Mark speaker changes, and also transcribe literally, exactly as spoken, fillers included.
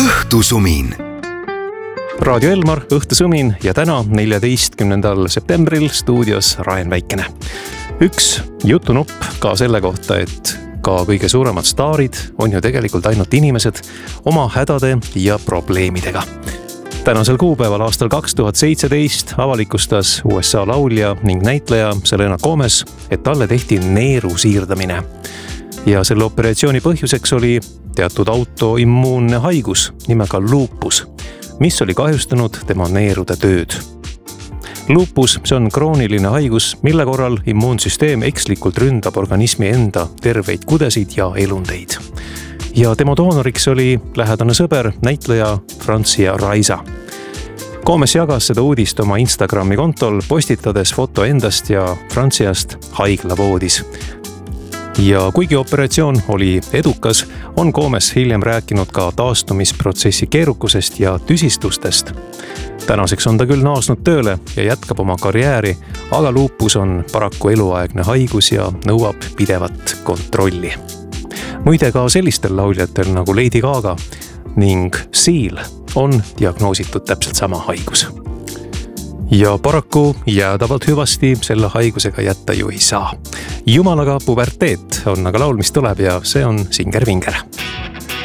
Speaker 1: õhtusumin.
Speaker 2: Raadio Elmar, õhtusumin ja täna neljateistkümnendal septembril stuudios Raen Väikene. Üks jutunupp ka selle kohta, et ka kõige suuremad staarid on ju tegelikult ainult inimesed oma hädade ja probleemidega. Tänasel kuupäeval aastal kaks tuhat seitseteist avalikustas U S A laulja ning näitleja Selena Gomez, et talle tehti neeru siirdamine. Ja selle operatsiooni põhjuseks oli teatud autoimmuunne haigus nimega lupus, mis oli kahjustanud tema neerude tööd. Lupus, see on krooniline haigus, mille korral immuunsüsteem ekslikult ründab organismi enda terveid kudesid ja elundeid. Ja tema doonoriks oli lähedane sõber, näitleja Francia Raisa. Gomez jagas seda uudist oma Instagrami kontol, postitades foto endast ja Franciast haiglavoodis. Ja kuigi operatsioon oli edukas, on Gomez hiljem rääkinud ka taastumisprotsessi keerukusest ja tüsistustest. Tänaseks on ta küll naasnud tööle ja jätkab oma karjääri, aga lupus on paraku eluaegne haigus ja nõuab pidevat kontrolli. Muide ka sellistel lauljatel nagu Lady Gaga ning Seal on diagnoositud täpselt sama haigus. Ja paraku jäädavalt hüvasti selle haigusega jätta ju ei saa. Jumalaga puberteet on aga laul, mis tuleb ja see on Singer Vinger.